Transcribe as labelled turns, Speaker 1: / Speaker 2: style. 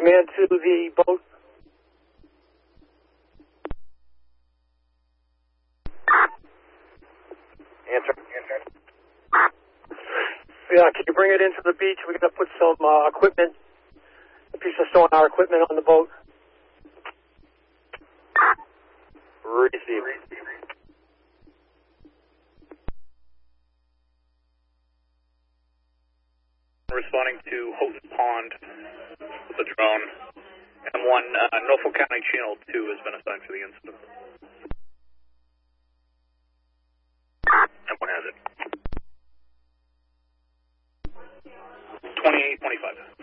Speaker 1: Command to the boat.
Speaker 2: Answer.
Speaker 1: Yeah, can you bring it into the beach? We're going to put some equipment, a piece of sonar equipment on the boat.
Speaker 2: Receive.
Speaker 3: Responding to Houghton Pond with the drone. M1, Norfolk County Channel 2 has been assigned for the incident.
Speaker 2: M1 has it.
Speaker 3: 2825.